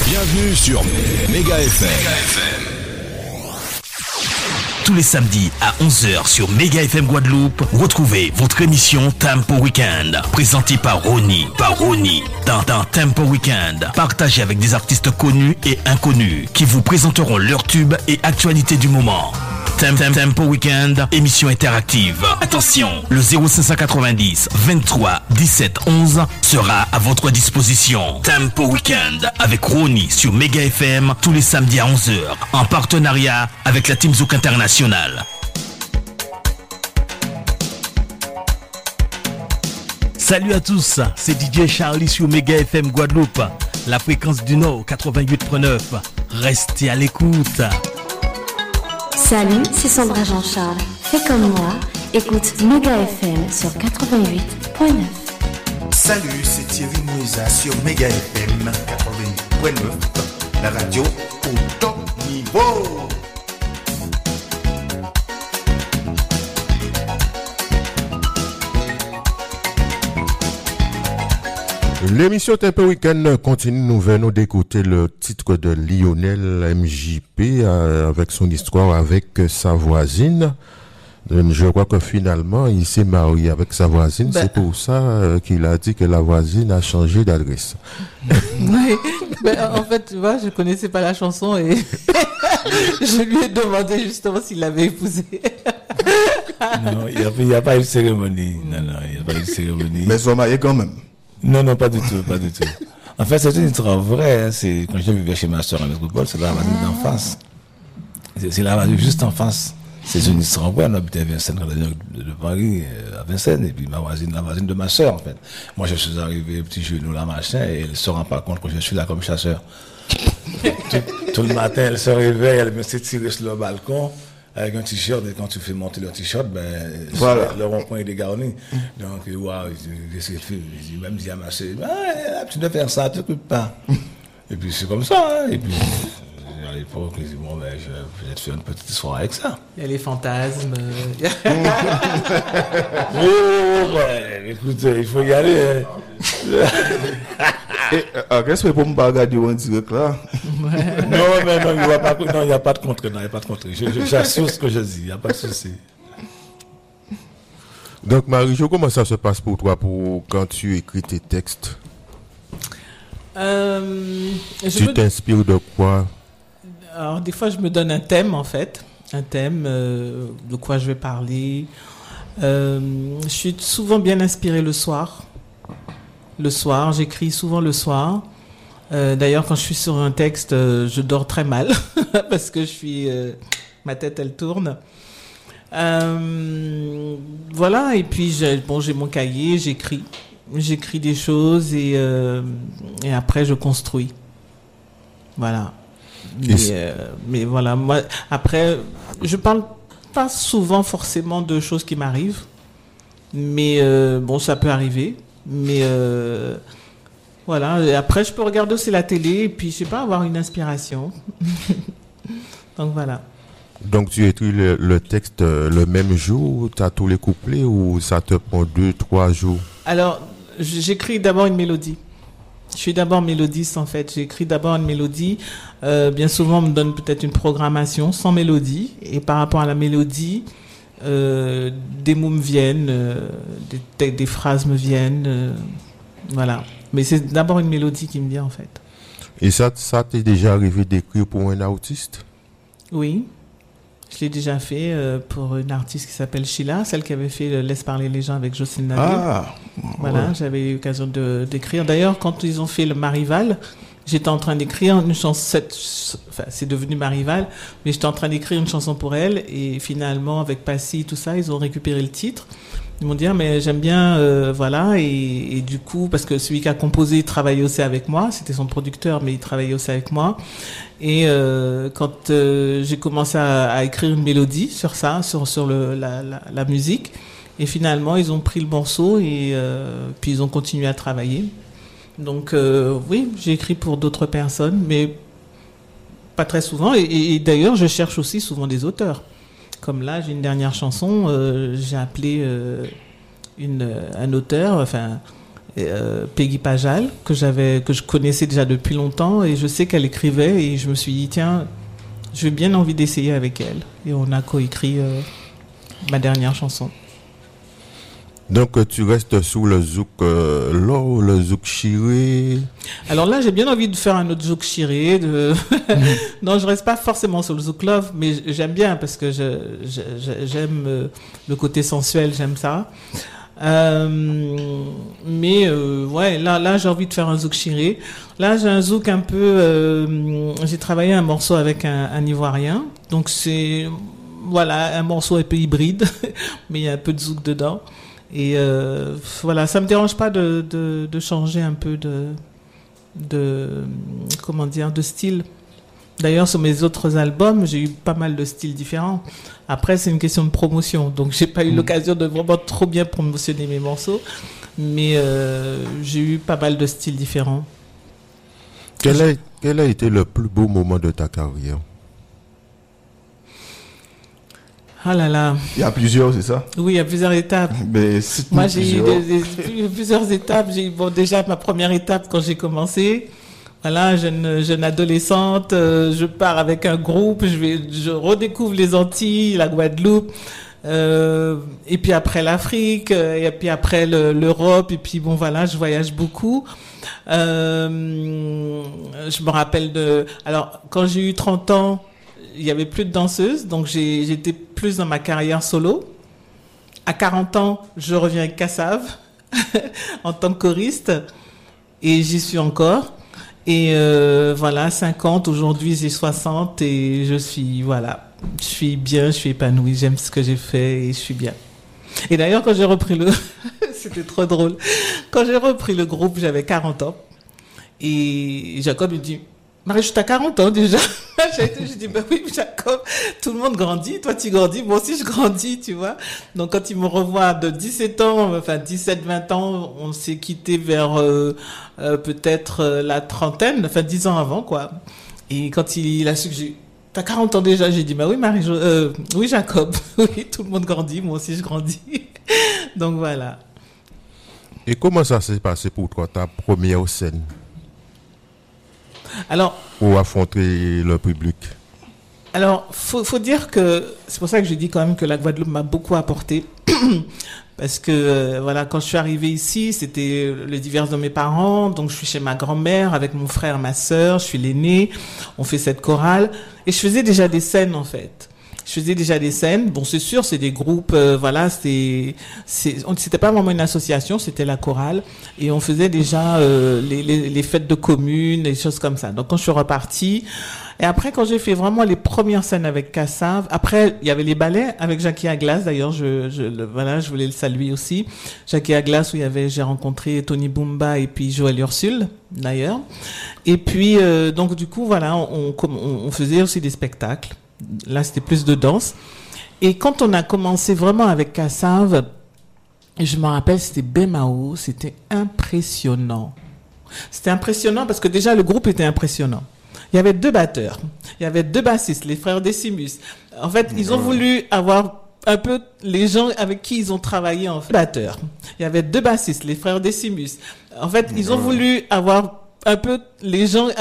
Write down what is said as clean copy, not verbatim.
Bienvenue sur Méga FM. Tous les samedis à 11h sur Méga FM Guadeloupe, retrouvez votre émission Tempo Weekend, présentée par Ronnie. Dans Tempo Weekend, partagez avec des artistes connus et inconnus qui vous présenteront leurs tubes et actualités du moment. Tempo Weekend, émission interactive. Attention, le 0590 23 17 11 sera à votre disposition. Tempo Weekend avec Ronnie sur Méga FM tous les samedis à 11h en partenariat avec la Team Zouk International. Salut à tous, c'est DJ Charlie sur Méga FM Guadeloupe, la fréquence du Nord 88.9. Restez à l'écoute. Salut, c'est Sandra Jean-Charles. Fais comme moi, écoute Méga FM sur 88.9. Salut, c'est Thierry Mouisa sur Méga FM 88.9, la radio au top niveau. L'émission Tempo Weekend continue. Nous venons d'écouter le titre de Lionel MJP avec son histoire avec sa voisine. Je crois que finalement, il s'est marié avec sa voisine. C'est pour ça qu'il a dit que la voisine a changé d'adresse. Oui, en fait, tu vois, je connaissais pas la chanson et je lui ai demandé justement s'il l'avait épousée. Non, il n'y a pas eu de cérémonie. Non, il n'y a pas eu de cérémonie. Mais ils sont mariés quand même. Non, pas du tout. En fait, c'est une histoire vraie. Hein. C'est quand je vivais chez ma soeur à Métropole, c'est la voisine d'en face. C'est la voisine juste en face. C'est une histoire vraie. On habitait à Vincennes, de Paris, à Vincennes, et puis la voisine de ma soeur, en fait. Moi, je suis arrivé, petit genou là, machin, et elle ne se rend pas compte que je suis là comme chasseur. tout le matin, elle se réveille, elle me s'est tirée sur le balcon. Avec un t-shirt, et quand tu fais monter le t-shirt, voilà. Le rond-point est dégarni. Donc, waouh, qu'est-ce que tu fais? J'ai même dit à ma soeur, tu dois faire ça, tu t'occupes pas. Et puis, c'est comme ça, hein. Et puis, à l'époque, je dis, bon, je vais peut-être faire une petite histoire avec ça. Il y a les fantasmes. Écoute, il faut y aller. Qu'est-ce que pour me regarder en direct là? Non, il n'y a pas de contre. J'assure ce que je dis, il n'y a pas de souci. Donc, Marie-Jo, comment ça se passe pour toi quand tu écris tes textes? Tu t'inspires de quoi? Alors, des fois, je me donne un thème, en fait. Un thème de quoi je vais parler. Je suis souvent bien inspirée le soir. J'écris souvent le soir. D'ailleurs, quand je suis sur un texte, je dors très mal parce que ma tête, elle tourne. Voilà, et puis j'ai mon cahier, j'écris des choses et après je construis. Voilà. Mais voilà, moi après, je parle pas souvent forcément de choses qui m'arrivent, mais ça peut arriver. Mais voilà, et après je peux regarder aussi la télé et puis je sais pas, avoir une inspiration. Donc voilà. Donc tu écris le texte le même jour, tu as tous les couplets ou ça te prend 2-3 jours? Alors, j'écris d'abord une mélodie. Je suis d'abord mélodiste en fait. J'écris d'abord une mélodie. Bien souvent on me donne peut-être une programmation sans mélodie et par rapport à la mélodie, des mots me viennent, des phrases me viennent, voilà. Mais c'est d'abord une mélodie qui me vient en fait. Et ça t'est déjà arrivé d'écrire pour un artiste? Oui, je l'ai déjà fait pour une artiste qui s'appelle Sheila, celle qui avait fait Laisse parler les gens avec Jocelyne Naville. Voilà, ouais. J'avais eu l'occasion d'écrire. D'ailleurs, quand ils ont fait le Marival, j'étais en train d'écrire une chanson, c'est devenu Marival, mais j'étais en train d'écrire une chanson pour elle, et finalement, avec Passy, tout ça, ils ont récupéré le titre. Ils m'ont dit, mais j'aime bien, voilà, et du coup, parce que celui qui a composé, il travaillait aussi avec moi, c'était son producteur, mais il travaillait aussi avec moi. Et quand j'ai commencé à écrire une mélodie sur ça, sur la musique, et finalement, ils ont pris le morceau, et puis ils ont continué à travailler. Donc oui, j'ai écrit pour d'autres personnes, mais pas très souvent. Et d'ailleurs, je cherche aussi souvent des auteurs. Comme là, j'ai une dernière chanson, j'ai appelé un auteur, enfin Peggy Pajal, que je connaissais déjà depuis longtemps, et je sais qu'elle écrivait, et je me suis dit, tiens, j'ai bien envie d'essayer avec elle. Et on a coécrit ma dernière chanson. Donc tu restes sous le zouk low, le zouk chiré. Alors là, j'ai bien envie de faire un autre zouk chiré. Non, je reste pas forcément sur le zouk love, mais j'aime bien parce que j'aime le côté sensuel, j'aime ça. Mais ouais, là j'ai envie de faire un zouk chiré. Là j'ai un zouk un peu. J'ai travaillé un morceau avec un Ivoirien, donc c'est voilà un morceau un peu hybride, mais il y a un peu de zouk dedans. Et voilà, ça me dérange pas de changer un peu de comment dire, de style. D'ailleurs, sur mes autres albums, j'ai eu pas mal de styles différents. Après, c'est une question de promotion, donc j'ai pas eu l'occasion de vraiment trop bien promotionner mes morceaux, mais j'ai eu pas mal de styles différents. Quel a été le plus beau moment de ta carrière? Ah là là. Il y a plusieurs, c'est ça? Oui, il y a plusieurs étapes. Mais moi, j'ai eu plusieurs étapes. Bon, déjà, ma première étape, quand j'ai commencé, voilà, jeune adolescente, je pars avec un groupe, je redécouvre les Antilles, la Guadeloupe, et puis après l'Afrique, et puis après l'Europe, et puis bon, voilà, je voyage beaucoup. Je me rappelle alors, quand j'ai eu 30 ans, il y avait plus de danseuses, donc j'étais plus dans ma carrière solo. À 40 ans, je reviens avec Kassav en tant que choriste, et j'y suis encore. Et voilà, 50, aujourd'hui j'ai 60, et je suis bien, je suis épanouie, j'aime ce que j'ai fait et je suis bien. Et d'ailleurs, quand j'ai repris c'était trop drôle, quand j'ai repris le groupe, j'avais 40 ans, et Jacob me dit, Marie, t'as 40 ans déjà. Je dis, oui, Jacob, tout le monde grandit, toi tu grandis, moi aussi je grandis, tu vois. Donc quand il me revoit de 17 ans, enfin 17, 20 ans, on s'est quitté vers peut-être la trentaine, enfin 10 ans avant, quoi. Et quand il a su que t'as 40 ans déjà, j'ai dit, bah oui, oui, Jacob, oui, tout le monde grandit, moi aussi je grandis. Donc voilà. Et comment ça s'est passé pour toi, ta première scène? Alors, pour affronter le public. Alors, faut dire que c'est pour ça que je dis quand même que la Guadeloupe m'a beaucoup apporté. Parce que voilà, quand je suis arrivée ici, c'était le divorce de mes parents, donc je suis chez ma grand-mère avec mon frère, ma sœur, je suis l'aînée, on fait cette chorale et je faisais déjà des scènes en fait. Bon, c'est sûr, c'est des groupes, voilà, c'était pas vraiment une association, c'était la chorale, et on faisait déjà les fêtes de commune, des choses comme ça. Donc quand je suis repartie, et après quand j'ai fait vraiment les premières scènes avec Kassav, après il y avait les ballets avec Jackie Aglas, d'ailleurs, je voulais le saluer aussi. Jackie Aglas où j'ai rencontré Tony Bumba et puis Joël Ursule, d'ailleurs. Et puis donc du coup voilà, on faisait aussi des spectacles. Là, c'était plus de danse. Et quand on a commencé vraiment avec Kassav, je me rappelle, c'était Bemao, c'était impressionnant. C'était impressionnant parce que déjà, le groupe était impressionnant. Il y avait 2 batteurs, il y avait 2 bassistes, les frères Decimus. En fait, ils ont voulu avoir un peu les gens avec qui ils ont travaillé en fait. Batteurs. Il y avait 2 bassistes, les frères Decimus. En fait, ils ont voulu avoir un peu les gens